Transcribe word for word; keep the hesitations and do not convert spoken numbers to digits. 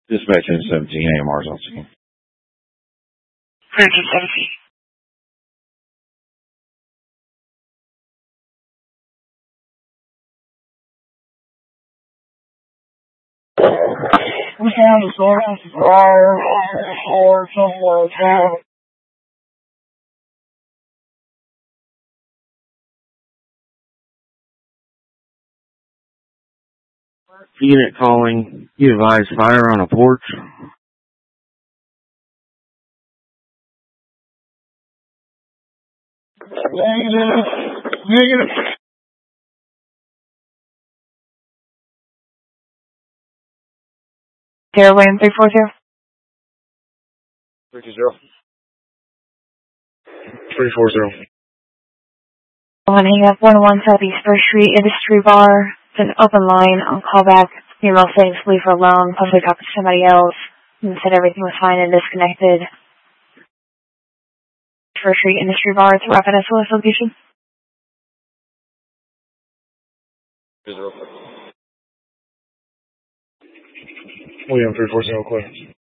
Dispatch in seventeen, A M R's on scene. Francis seventeen. We found a source or or somewhere town. Unit calling. You advise fire on a porch. Negative. Negative. Zero William three four zero. Three two zero. Three four zero. One hang up one one Southeast First Street Industry Bar. It's an open line on callback. Email saying leave her alone, possibly talk to somebody else. And said everything was fine and disconnected. First Street Industry Bar, it's a rapid S O S location. William three four zero, clear.